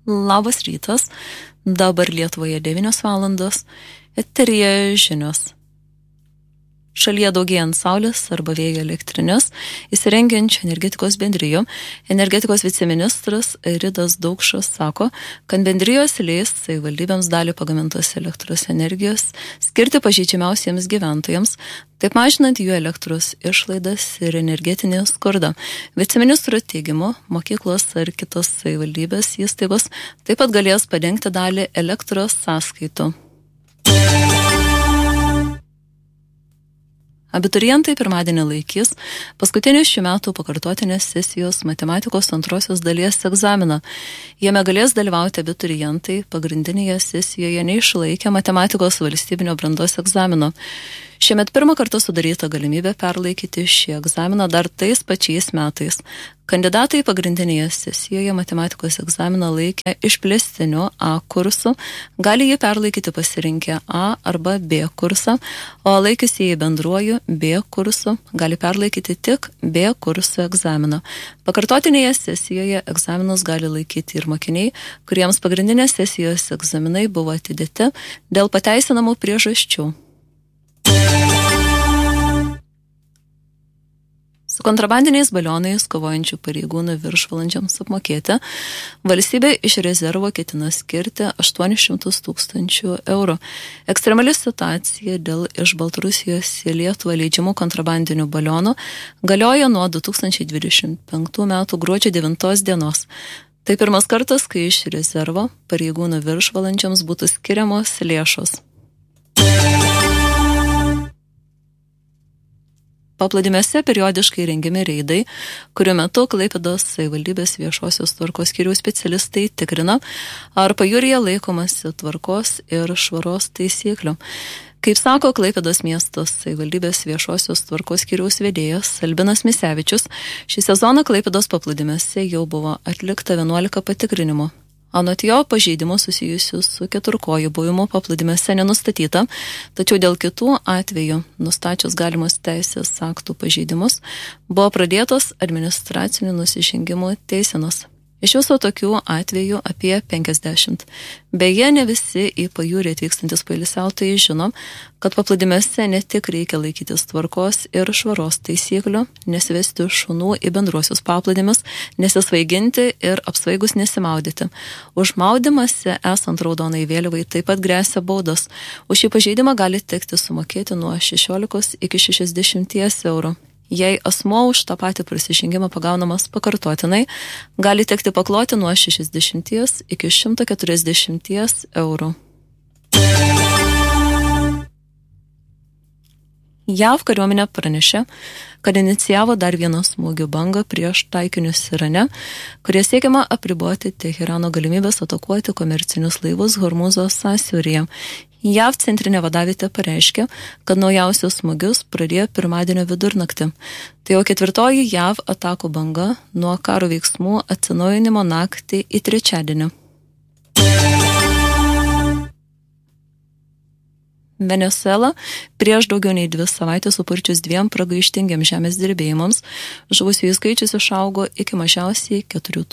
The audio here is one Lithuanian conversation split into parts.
Labas rytas, dabar Lietuvoje 9 valandos, eteryje žinios. Šalyje daugėjant saulės arba vėjo elektrines, įsirengiančių energetikos bendrijų, energetikos viceministras Ridas Daukšas sako, kad bendrijos leis savivaldybėms dalį pagamintos elektros energijos skirti pažeidžiamiausiems gyventojams, taip mažinant jų elektros išlaidas ir energetinį skurdą. Viceministro teigimu, mokyklos ar kitos savivaldybės įstaigos taip pat galės padengti dalį elektros sąskaitų. Abiturientai pirmadienį laikys paskutinį šių metų pakartotinės sesijos matematikos antrosios dalies egzaminą. Jame galės dalyvauti abiturientai pagrindinėje sesijoje neišlaikę matematikos valstybinio brandos egzamino. Šiemet pirmą kartą sudaryta galimybė perlaikyti šį egzaminą dar tais pačiais metais. Kandidatai pagrindinėje sesijoje matematikos egzaminą laikė išplėstiniu A kursu, gali jį perlaikyti pasirinkę A arba B kursą, o laikysieji bendruoju B kursu gali perlaikyti tik B kurso egzaminą. Pakartotinėje sesijoje egzaminus gali laikyti ir mokiniai, kuriems pagrindinės sesijos egzaminai buvo atidėti dėl pateisinamų priežasčių. Su kontrabandiniais balionais kovojančių pareigūnų viršvalandžiams apmokėti, valstybė iš rezervo ketina skirti 800 000 eurų. Ekstremali situacija dėl iš Baltarusijos į Lietuvą leidžiamų kontrabandinių balionų galioja nuo 2025 metų gruodžio 9 dienos. Tai pirmas kartas, kai iš rezervo pareigūnų viršvalandžiams būtų skiriamos lėšos. Paplūdimiuose periodiškai rengiami reidai, kuriuo metu Klaipėdos savivaldybės viešosios tvarkos skyriaus specialistai tikrina, ar pajūryje laikomasi tvarkos ir švaros taisyklių. Kaip sako Klaipėdos miestos savivaldybės viešosios tvarkos skyriaus vedėjas Albinas Misevičius, šį sezoną Klaipėdos paplūdimiuose jau buvo atlikta 11 patikrinimų. Anot jo, pažeidimų susijusių su keturkojų buvimu paplūdimiuose nenustatyta, tačiau dėl kitų atvejų, nustačius galimus teisės aktų pažeidimus, buvo pradėtos administracinių nusižengimų teisenos. Iš viso tokių atvejų apie 50. Beje, ne visi į pajūrį atvykstantis poilsiautojai žino, kad paplūdimiuose ne tik reikia laikytis tvarkos ir švaros taisyklių, nesivesti šunų į bendruosius paplūdimius, nesisvaiginti ir apsvaigus nesimaudyti. Už maudymąsi esant raudonai vėliavai taip pat gresia baudos. Už šį pažeidimą gali tekti sumokėti nuo 16 iki 60 eurų. Jei asmuo už tą patį prasižengimą pagaunamas pakartotinai, gali tekti pakloti nuo 60 iki 140 eurų. JAV kariuomenė pranešė, kad inicijavo dar vieną smūgių bangą prieš taikinius Irane, kurie siekiama apriboti Teherano galimybės atakuoti komercinius laivus Hormūzo sąsiauryje. JAV centrinė vadavietė pareiškė, kad naujausius smūgius pradėjo pirmadienio vidurnaktį. Tai jau 4. JAV atakų banga nuo karo veiksmų atsinaujinimo naktį į trečiadienį. Venezuela prieš daugiau nei 2 savaitės supurčius 2 pragaištingiams žemės drebėjimams, žuvusiųjų skaičius išaugo iki mažiausiai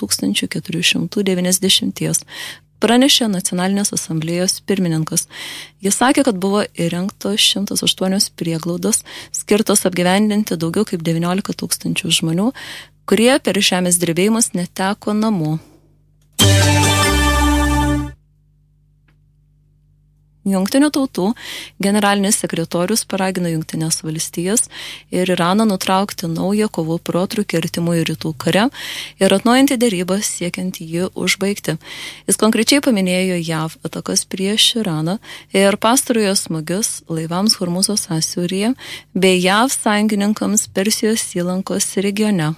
4490. Pranešė Nacionalinės asamblėjos pirmininkas. Jis sakė, kad buvo įrengtos 108 prieglaudos, skirtos apgyvendinti daugiau kaip 19 000 žmonių, kurie per žemės drebėjimus neteko namų. Jungtinių tautų generalinis sekretorius paragino Jungtinės valstijas ir Iraną nutraukti naują kovų protrūkį Artimųjų rytų kare ir atnaujinti derybas siekiant jį užbaigti. Jis konkrečiai paminėjo JAV atakas prieš Iraną ir pastarojo smūgius laivams Hormūzo sąsiauryje bei JAV sąjungininkams Persijos įlankos regione.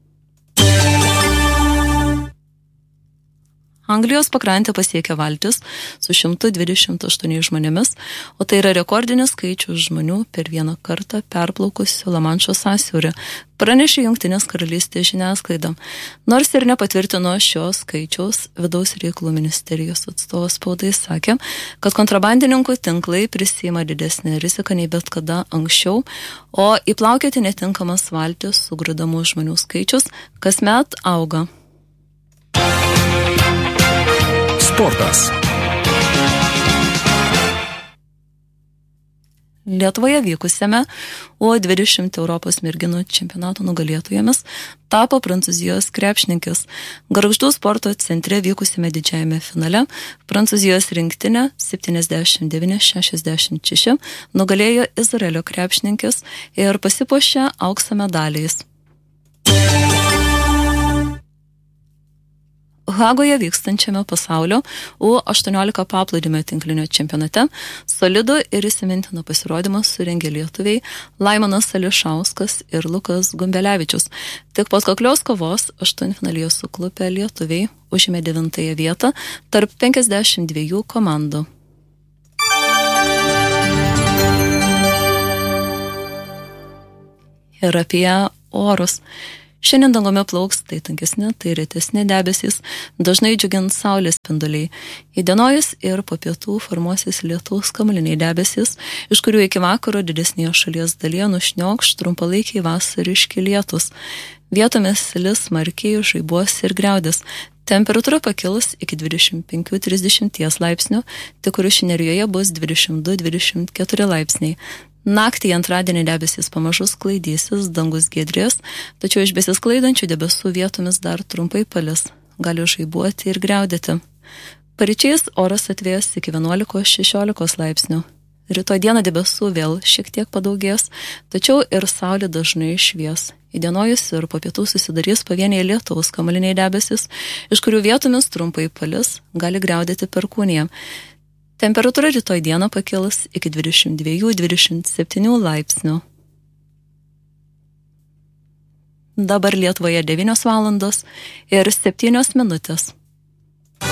Anglijos pakrantę pasiekė valtis su 128 žmonėmis, o tai yra rekordinis skaičius žmonių per vieną kartą perplaukusių Lamanšo sąsiaurį, pranešė Jungtinės karalystės žiniasklaida. Nors ir nepatvirtino šios skaičiaus, vidaus reikalų ministerijos atstovas spaudai sakė, kad kontrabandininkų tinklai prisiima didesnį riziką nei bet kada anksčiau, o įplaukioti netinkamas valtis sugrūdamų žmonių skaičius kasmet auga. sportas. Lietuvoje vykusiame U20 Europos merginų čempionato nugalėtojomis tapo Prancūzijos krepšininkės. Gargždų sporto centre vykusiame didžiajame finale Prancūzijos rinktinė 79-66 nugalėjo Izraelio krepšininkės ir pasipuošė aukso medaliais. Hagoje vykstančiame pasaulio U18 paplūdimio tinklinio čempionate solidų ir įsimintiną pasirodymą surengė lietuviai Laimonas Ališauskas ir Lukas Gumbelevičius. Tik po atkaklios kovos aštuntfinalyje suklupę lietuviai užėmė 9 vietą tarp 52 komandų. Ir apie orus. Šiandien dangome plauks tai tankesni, tai retesni debesys, dažnai džiugins saulės spinduliai. Įdienojus ir po pietų formuosis lietaus kamuoliniai debesys, iš kurių iki vakaro didesnėje šalies dalyje nušniokš trumpalaikiai vasariški lietus. Vietomis lis smarkiai, žaibuos ir griaudės. Temperatūra pakils iki 25-30 laipsnių, tik Kuršių nerijoje bus 22-24 laipsniai. Naktį antradienį debesys pamažu sklaidysis, dangus giedrės, tačiau iš besisklaidančių debesų vietomis dar trumpai palis, gali žaibuoti ir griaudėti. Paryčiais oras atvės iki 11-16 laipsnių. Rytoj dieną debesų vėl šiek tiek padaugės, tačiau ir saulė dažnai švies. Įdienojus ir po pietų susidarys pavieniai lietaus kamuoliniai debesys, iš kurių vietomis trumpai palis, gali griaudėti perkūnija. Temperatūra rytoj dieną pakils iki 22-27 laipsnių. Dabar Lietuvoje 9 valandos ir 7 minutės.